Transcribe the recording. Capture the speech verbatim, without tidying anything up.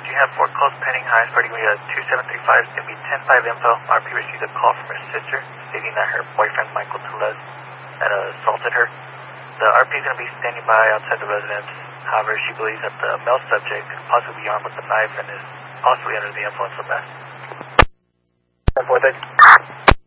you have four calls pending. Highest party we have two seven three five is going to be ten five info. R P received a call from her sister stating that her boyfriend Michael Tellez had uh, assaulted her. The R P is going to be standing by outside the residence. However, she believes that the male subject could possibly be armed with a knife and is possibly under the influence of meth. four thirty.